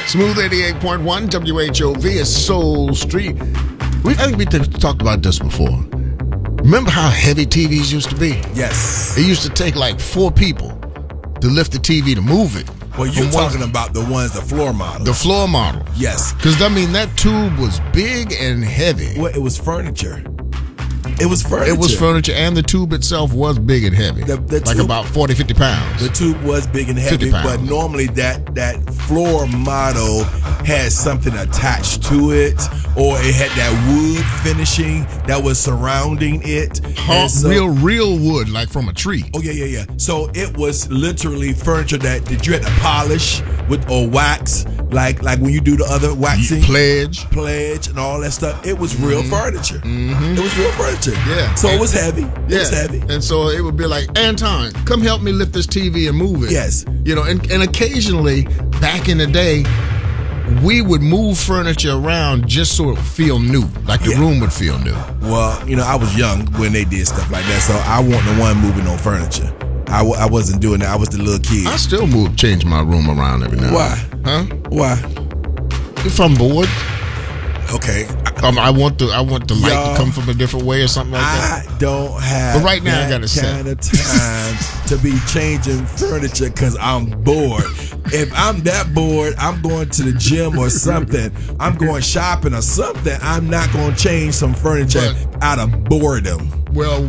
Smooth 88.1 WHOV is Soul Street. I think we talked about this before. Remember how heavy TVs used to be? Yes. It used to take like 4 people to lift the TV to move it. Well, you're talking about the floor model. The floor model. Yes. Because, I mean, that tube was big and heavy. Well, it was furniture. It was furniture, and the tube itself was big and heavy. The like tube, about 40, 50 pounds. The tube was big and heavy, but normally that floor model had something attached to it, or it had that wood finishing that was surrounding it. Real wood, like from a tree. Oh, yeah. So it was literally furniture that you had to polish or wax, like when you do the other waxing. Pledge, and all that stuff. It was real furniture. It was real furniture. Yeah. So it was heavy. It was heavy. And so it would be like, Anton, come help me lift this TV and move it. Yes. And occasionally, back in the day, we would move furniture around just so it would feel new, like the room would feel new. Well, I was young when they did stuff like that, so I wasn't the one moving on furniture. I wasn't doing that. I was the little kid. I still change my room around every now and then. Why? Huh? Why? If I'm bored. Okay. I want the light to come from a different way or something like that. I don't have. But right now, I got to kind of time to be changing furniture because I'm bored. If I'm that bored, I'm going to the gym or something. I'm going shopping or something. I'm not going to change some furniture out of boredom. Well,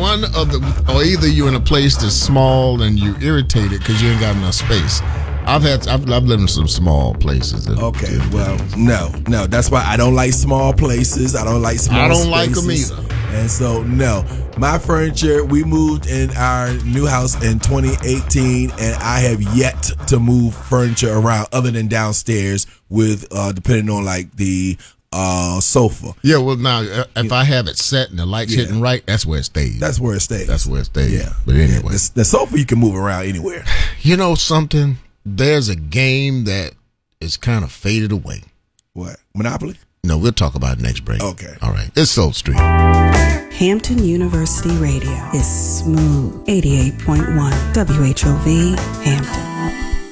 or either you're in a place that's small and you're irritated because you ain't got enough space. I've lived in some small places. Okay, well, no. That's why I don't like small places. I don't like small spaces. I don't like them either. And so, no. My furniture, we moved in our new house in 2018, and I have yet to move furniture around other than downstairs with, depending on like the sofa. Yeah, well, now, if I have it set and the light's hitting right, that's where it stays. That's where it stays. Yeah. But anyway. The sofa you can move around anywhere. You know something? There's a game that is kind of faded away. What? Monopoly? No, we'll talk about it next break. Okay. All right. It's Soul Street. Hampton University Radio is Smooth 88.1 WHOV Hampton.